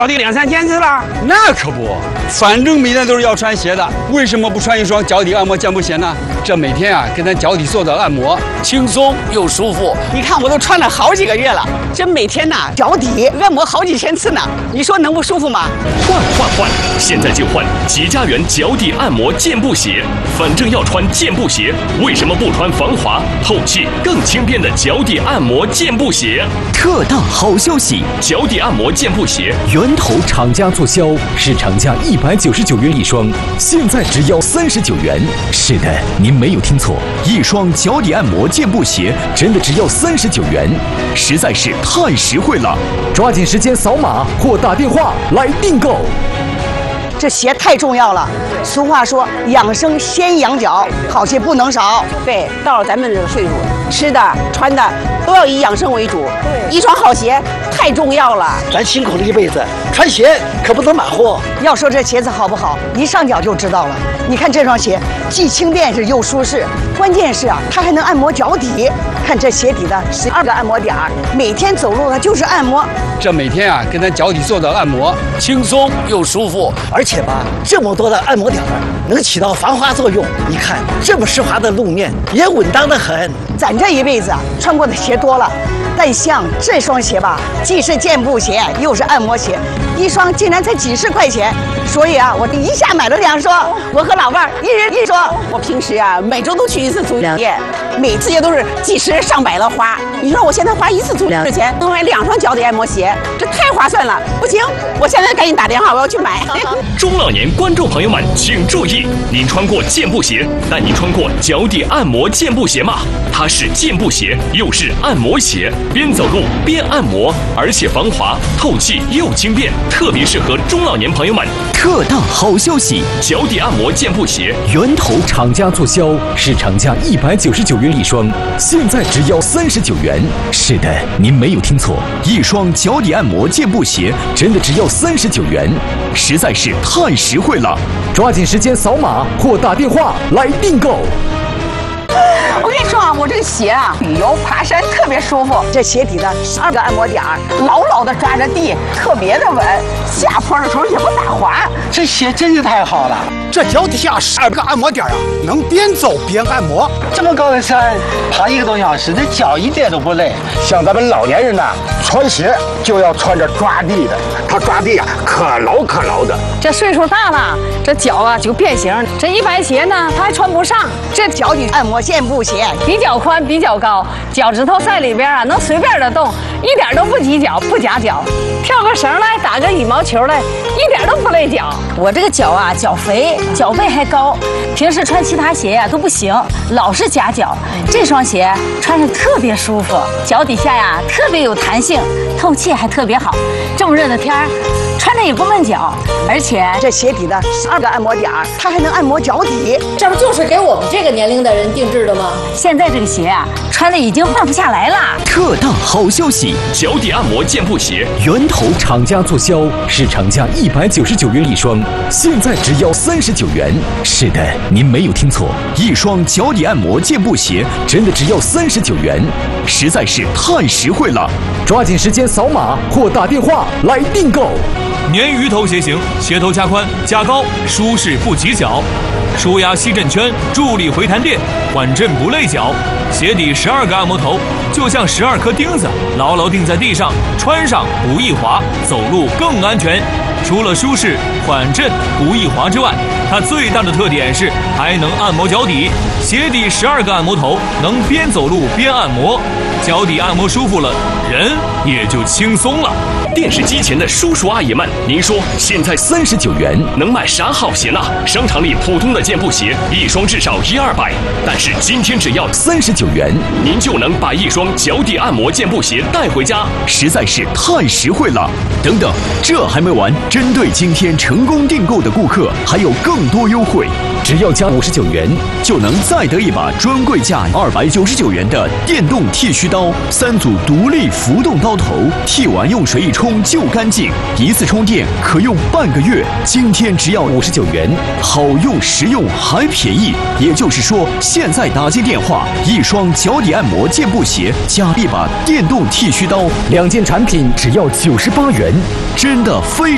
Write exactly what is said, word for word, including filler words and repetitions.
到底两三千次了。 那可不，反正每天都是要穿鞋的，为什么不穿一双脚底按摩健步鞋呢？这每天啊，给咱脚底做的按摩，轻松又舒服。 你看我都穿了好几个月了，这每天呐脚底按摩好几千次呢，你说能不舒服吗？ 换换换！现在就换吉家园脚底按摩健步鞋。反正要穿健步鞋，为什么不穿防滑、透气、更轻便的脚底按摩健步鞋？ 特大好消息！ 脚底按摩健步鞋源头厂家促销，市场价一百九十九元一双，现在只要三十九元。是的，您没有听错，一双脚底按摩健步鞋真的只要三十九元，实在是太实惠了！抓紧时间扫码或打电话来订购。 这鞋太重要了，俗话说养生先养脚，好鞋不能少。 对，到了咱们这个岁数，吃的穿的都要以养生为主。对，一双好鞋太重要了。 咱辛苦了一辈子，穿鞋可不能马虎。 要说这鞋子好不好，一上脚就知道了。你看这双鞋，既轻便是又舒适，关键是啊，它还能按摩脚底。看这鞋底的十二个按摩点儿，每天走路它就是按摩。 这每天啊，给咱脚底做的按摩，轻松又舒服。 而且吧，这么多的按摩点儿能起到防滑作用。你看这么湿滑的路面，也稳当得很。 咱这一辈子啊，穿过的鞋多了，但像这双鞋吧，既是健步鞋，又是按摩鞋，一双竟然才几十块钱。所以啊，我一下买了两双，我和老伴儿一人一双。 我平时啊，每周都去一次足疗店，每次也都是几十上百的花。你说我现在花一次足疗的钱，能买两双脚底按摩鞋，这太划算了。不行，我现在赶紧打电话，我要去买。 中老年观众朋友们请注意，您穿过健步鞋，但您穿过脚底按摩健步鞋吗？它是健步鞋，又是按摩鞋，边走路边按摩，而且防滑、透气又轻便，特别适合中老年朋友们。 特大好消息！ 脚底按摩健步鞋源头厂家促销，市场价一百九十九元一双，现在只要三十九元。是的，您没有听错，一双脚底按摩健步鞋真的只要三十九元，实在是太实惠了！抓紧时间扫码或打电话来订购。 我跟你说啊，我这个鞋啊，旅游爬山特别舒服。 这鞋底的十二个按摩点儿， 牢牢的抓着地，特别的稳，下坡的时候也不打滑。 这鞋真是太好了。 这脚底下十二个按摩点啊，能边走边按摩。 这么高的山，爬一个多小时，这脚一点都不累。 像咱们老年人呐，穿鞋就要穿着抓地的，他抓地啊可牢可牢的。 这岁数大了，这脚啊就变形，这一般鞋呢他还穿不上。 这脚底按摩健步鞋比较宽，比较高，脚趾头在里边啊能随便的动，一点都不挤脚，不夹脚。跳个绳来，打个羽毛球来，一点都不累脚。我这个脚啊，脚肥，脚背还高，平时穿其他鞋呀、啊、都不行，老是夹脚。这双鞋穿上特别舒服，脚底下呀特别有弹性，透气还特别好。这么热的天儿，穿着也不闷脚，而且这鞋底的十二个按摩点儿，它还能按摩脚底。 这不就是给我们这个年龄的人定制的吗？ 现在这个鞋啊，穿的已经换不下来了。 特大好消息！ 脚底按摩健步鞋源头厂家促销，市场价一百九十九元一双，现在只要三十九元。是的，您没有听错，一双脚底按摩健步鞋真的只要三十九元，实在是太实惠了！抓紧时间扫码或打电话来订购。 鲶鱼头鞋型，鞋头加宽加高，舒适不挤脚，舒压吸震圈，助力回弹垫，缓震不累脚。鞋底十二个按摩头，就像十二颗钉子，牢牢钉在地上，穿上不易滑，走路更安全。除了舒适、缓震、不易滑之外，它最大的特点是还能按摩脚底。鞋底十二个按摩头，能边走路边按摩，脚底按摩舒服了，人也就轻松了。 电视机前的叔叔阿姨们，您说现在三十九元能买啥好鞋呢？商场里普通的健步鞋一双至少一二百，但是今天只要三十九元， 您就能把一双脚底按摩健步鞋带回家， 实在是太实惠了。等等，这还没完，针对今天成功订购的顾客，还有更多优惠，只要加五十九元，就能再得一把专柜价二百九十九元的电动剃须刀，三组独立浮动刀头，剃完用水一冲就干净，一次充电可用半个月。今天只要五十九元，好用实用还便宜。也就是说，现在打进电话，一双脚底按摩健步鞋加一把电动剃须刀，两件产品只要九十八元，真的非